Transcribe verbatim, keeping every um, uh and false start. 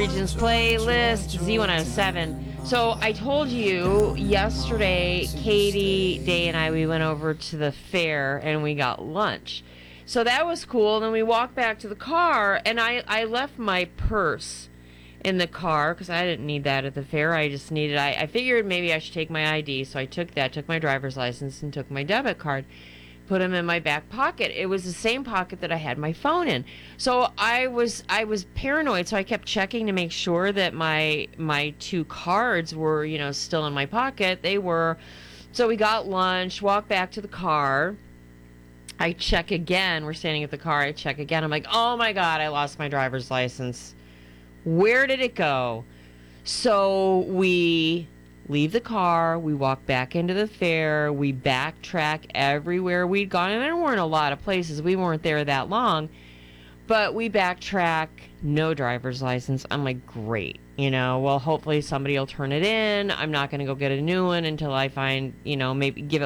Regions playlist Z one oh seven. So I told you yesterday, Katie, Day, and I, we went over to the fair and we got lunch. So that was cool. Then we walked back to the car, and I, I left my purse in the car because I didn't need that at the fair. I just needed, I, I figured maybe I should take my I D. So I took that, took my driver's license, and took my debit card. Put them in my back pocket. It was the same pocket that I had my phone in. So I was I was paranoid, so I kept checking to make sure that my my two cards were, you know, still in my pocket. They were. So we got lunch, walked back to the car. I check again. We're standing at the car. I check again. I'm like, "Oh my God, I lost my driver's license. Where did it go?" So we leave the car, we walk back into the fair, we backtrack everywhere we'd gone, and there weren't a lot of places, we weren't there that long, but we backtrack, no driver's license. I'm like, great, you know, well, hopefully somebody will turn it in. I'm not going to go get a new one until I find, you know, maybe give it